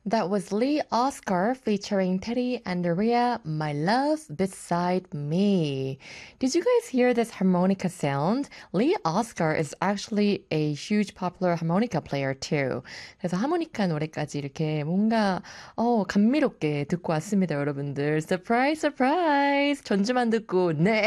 That was Lee Oscar featuring Teddy and Rhea, My Love Beside Me. Did you guys hear this harmonica sound? Lee Oscar is actually a huge popular harmonica player too. 그래서 하모니카 노래까지 이렇게 뭔가 감미롭게 듣고 왔습니다, 여러분들. Surprise, surprise! 전주만 듣고 네